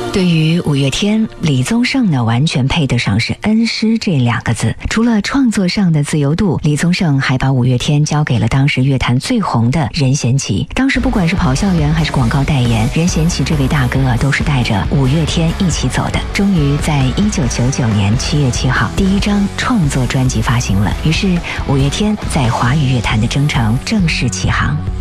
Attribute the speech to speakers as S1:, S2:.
S1: 对于五月天，李宗盛呢完全配得上是恩师这2个字。除了创作上的自由度，李宗盛还把五月天交给了当时乐坛最红的任贤齐。当时不管是跑校园还是广告代言，任贤齐这位大哥都是带着五月天一起走的。终于在1999年7月7号，第1张创作专辑发行了，于是五月天在华语乐坛的征程正式起航。